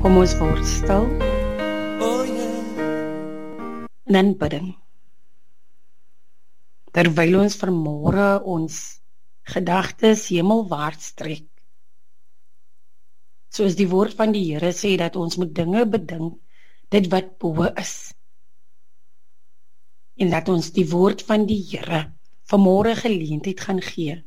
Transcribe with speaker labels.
Speaker 1: Kom ons word stil, en dan bidden. Terwyl ons vanmôre ons gedagtes hemelwaarts trek. Soos die woord van die Here sê dat ons moet dinge bedink, dit wat bo is. En dat ons die woord van die Here vanmôre geleentheid gaan gee